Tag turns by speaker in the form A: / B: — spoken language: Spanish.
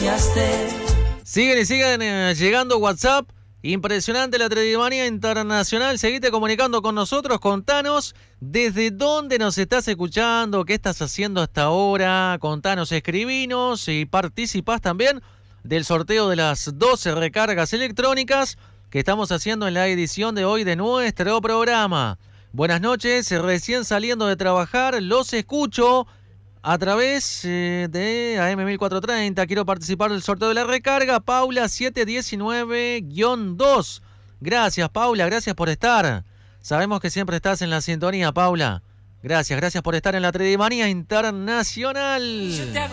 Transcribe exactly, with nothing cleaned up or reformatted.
A: extrañaste.
B: Siguen y siguen eh, llegando WhatsApp. Impresionante la Tredimanía Internacional. Seguite comunicando con nosotros. Contanos desde dónde nos estás escuchando, qué estás haciendo hasta ahora. Contanos, escribinos y participás también del sorteo de las doce recargas electrónicas que estamos haciendo en la edición de hoy de nuestro programa. Buenas noches, recién saliendo de trabajar, los escucho a través eh, de A M mil cuatrocientos treinta. Quiero participar del sorteo de la recarga. Paula siete diecinueve guión dos. Gracias, Paula, gracias por estar. Sabemos que siempre estás en la sintonía, Paula. Gracias, gracias por estar en la Tredimanía Internacional.